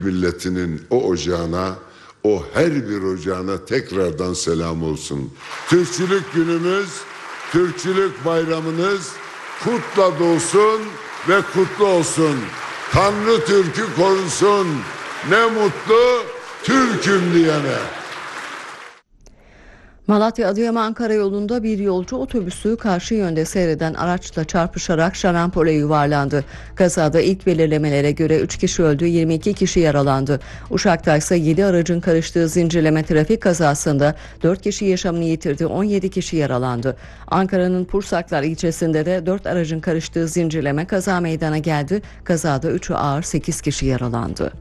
milletinin o ocağına, o her bir ocağına tekrardan selam olsun. Türkçülük günümüz, Türkçülük bayramınız kutla dolsun ve kutlu olsun. Tanrı Türk'ü korusun. Ne mutlu Türk'üm diyene. Malatya-Adıyaman karayolunda bir yolcu otobüsü karşı yönde seyreden araçla çarpışarak şarampole yuvarlandı. Kazada ilk belirlemelere göre 3 kişi öldü, 22 kişi yaralandı. Uşak'ta ise 7 aracın karıştığı zincirleme trafik kazasında 4 kişi yaşamını yitirdi, 17 kişi yaralandı. Ankara'nın Pursaklar ilçesinde de 4 aracın karıştığı zincirleme kaza meydana geldi. Kazada 3'ü ağır, 8 kişi yaralandı.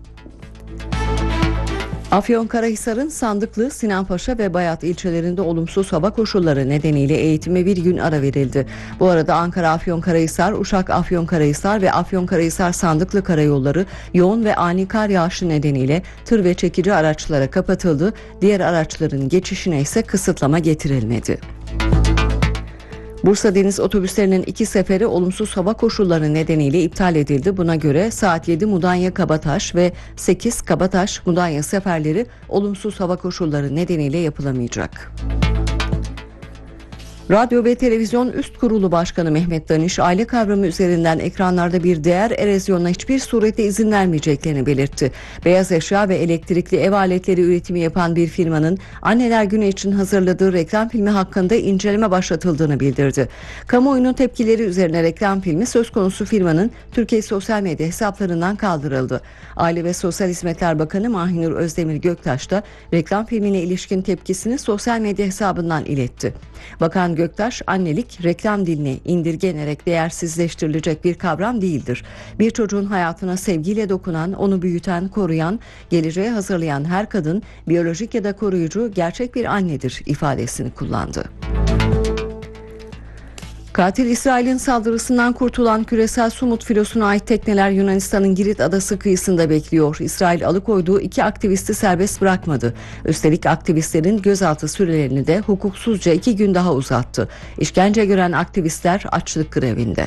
Afyonkarahisar'ın Sandıklı, Sinanpaşa ve Bayat ilçelerinde olumsuz hava koşulları nedeniyle eğitime bir gün ara verildi. Bu arada Ankara-Afyonkarahisar, Uşak-Afyonkarahisar ve Afyonkarahisar-Sandıklı karayolları yoğun ve ani kar yağışı nedeniyle tır ve çekici araçlara kapatıldı. Diğer araçların geçişine ise kısıtlama getirilmedi. Bursa Deniz otobüslerinin 2 seferi olumsuz hava koşulları nedeniyle iptal edildi. Buna göre saat 7 Mudanya-Kabataş ve 8 Kabataş-Mudanya seferleri olumsuz hava koşulları nedeniyle yapılamayacak. Radyo ve Televizyon Üst Kurulu Başkanı Mehmet Danış, aile kavramı üzerinden ekranlarda bir değer erozyonuna hiçbir surette izin vermeyeceklerini belirtti. Beyaz eşya ve elektrikli ev aletleri üretimi yapan bir firmanın Anneler Günü için hazırladığı reklam filmi hakkında inceleme başlatıldığını bildirdi. Kamuoyunun tepkileri üzerine reklam filmi söz konusu firmanın Türkiye sosyal medya hesaplarından kaldırıldı. Aile ve Sosyal Hizmetler Bakanı Mahinur Özdemir Göktaş da reklam filmine ilişkin tepkisini sosyal medya hesabından iletti. Bakan Göktaş, annelik reklam diline indirgenerek değersizleştirilecek bir kavram değildir. Bir çocuğun hayatına sevgiyle dokunan, onu büyüten, koruyan, geleceğe hazırlayan her kadın biyolojik ya da koruyucu gerçek bir annedir ifadesini kullandı. Katil İsrail'in saldırısından kurtulan küresel Sumut filosuna ait tekneler Yunanistan'ın Girit adası kıyısında bekliyor. İsrail alıkoyduğu 2 aktivisti serbest bırakmadı. Üstelik aktivistlerin gözaltı sürelerini de hukuksuzca 2 gün daha uzattı. İşkence gören aktivistler açlık grevinde.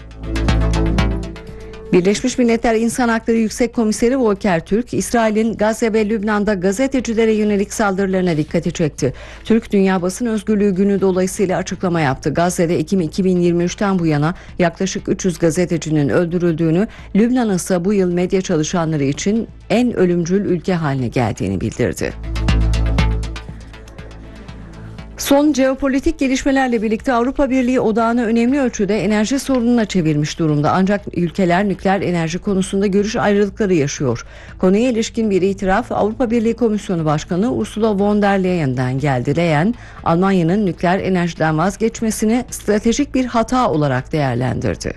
Birleşmiş Milletler İnsan Hakları Yüksek Komiseri Volker Türk, İsrail'in Gazze ve Lübnan'da gazetecilere yönelik saldırılarına dikkati çekti. Türk, Dünya Basın Özgürlüğü Günü dolayısıyla açıklama yaptı. Gazze'de Ekim 2023'ten bu yana yaklaşık 300 gazetecinin öldürüldüğünü, Lübnan ise bu yıl medya çalışanları için en ölümcül ülke haline geldiğini bildirdi. Son jeopolitik gelişmelerle birlikte Avrupa Birliği odağını önemli ölçüde enerji sorununa çevirmiş durumda. Ancak ülkeler nükleer enerji konusunda görüş ayrılıkları yaşıyor. Konuya ilişkin bir itiraf Avrupa Birliği Komisyonu Başkanı Ursula von der Leyen'den geldi. Leyen, Almanya'nın nükleer enerjiden vazgeçmesini stratejik bir hata olarak değerlendirdi.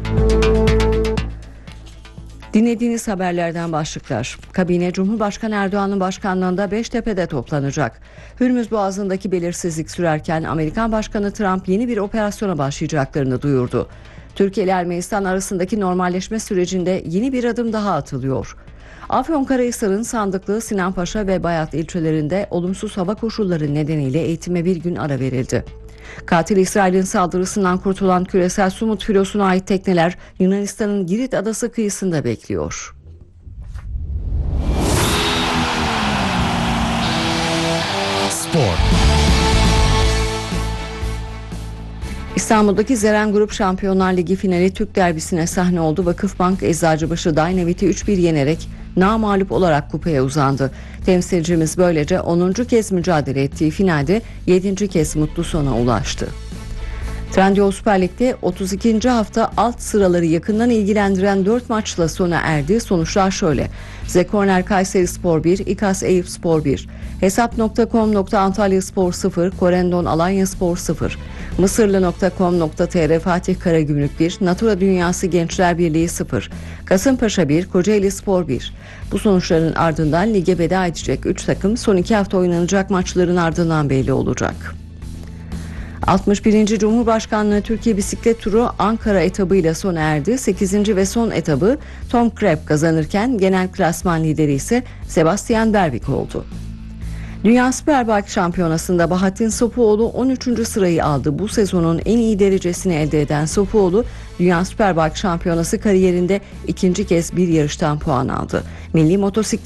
Dinlediğiniz haberlerden başlıklar. Kabine Cumhurbaşkanı Erdoğan'ın başkanlığında Beştepe'de toplanacak. Hürmüz Boğazı'ndaki belirsizlik sürerken Amerikan Başkanı Trump yeni bir operasyona başlayacaklarını duyurdu. Türkiye ile Ermenistan arasındaki normalleşme sürecinde yeni bir adım daha atılıyor. Afyonkarahisar'ın Sandıklı, Sinanpaşa ve Bayat ilçelerinde olumsuz hava koşulları nedeniyle eğitime bir gün ara verildi. Katil İsrail'in saldırısından kurtulan küresel Sumut filosuna ait tekneler Yunanistan'ın Girit adası kıyısında bekliyor. Spor. İstanbul'daki Zeren Grup Şampiyonlar Ligi finali Türk derbisine sahne oldu. Vakıfbank Eczacıbaşı Dynavit'i 3-1 yenerek namağlup olarak kupaya uzandı. Temsilcimiz böylece 10. kez mücadele ettiği finalde 7. kez mutlu sona ulaştı. Trendyol Süper Lig'de 32. hafta alt sıraları yakından ilgilendiren 4 maçla sona erdi. Sonuçlar şöyle: Zekorner Kayserispor 1, İKAS Eyüpspor 1, Hesap.com.Antalyaspor 0, Korendon Alanyaspor 0, Mısırlı.com.tr Fatih Karagümrük 1, Natura Dünyası Gençler Birliği 0, Kasımpaşa 1, Kocaelispor 1. Bu sonuçların ardından lige veda edecek 3 takım son 2 hafta oynanacak maçların ardından belli olacak. 61. Cumhurbaşkanlığı Türkiye Bisiklet Turu Ankara etabıyla sona erdi. 8. ve son etabı Tom Kreb kazanırken genel klasman lideri ise Sebastian Berwick oldu. Dünya Superbike Şampiyonası'nda Bahattin Sopuoğlu 13. sırayı aldı. Bu sezonun en iyi derecesini elde eden Sopuoğlu, Dünya Superbike Şampiyonası kariyerinde ikinci kez bir yarıştan puan aldı. Milli motosiklet